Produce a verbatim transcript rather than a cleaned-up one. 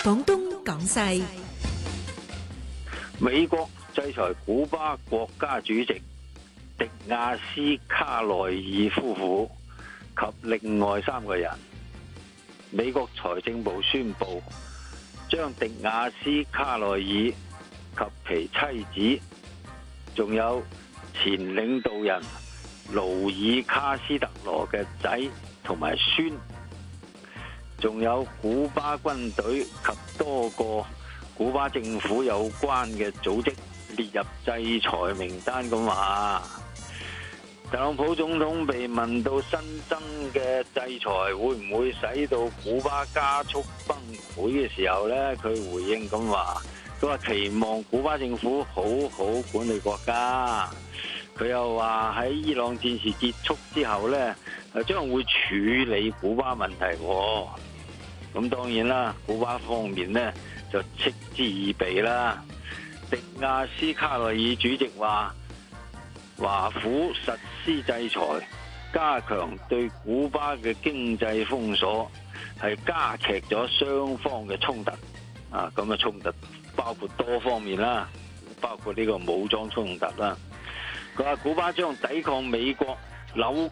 廣東廣西。 美國制裁古巴國家主席迪亞斯卡內爾夫婦及另外三個人。美國財政部宣布，將迪亞斯卡內爾及其妻子，仲有前領導人勞爾卡斯特羅嘅仔同埋孫，仲有古巴軍隊及多個古巴政府有關嘅組織列入制裁名單咁話。特朗普總統被問到新增嘅制裁會唔會使到古巴加速崩潰嘅時候呢，佢回應咁話，佢話期望古巴政府好好管理國家。佢又話喺伊朗戰事結束之後呢，將會處理古巴問題。咁當然啦，古巴方面呢就嗤之以鼻啦。迪亞斯卡內爾主席話，華府實施制裁，加強對古巴嘅經濟封鎖，係加劇咗雙方嘅衝突。啊，咁嘅衝突包括多方面啦，包括呢個武裝衝突啦。佢話古巴將抵抗美國扭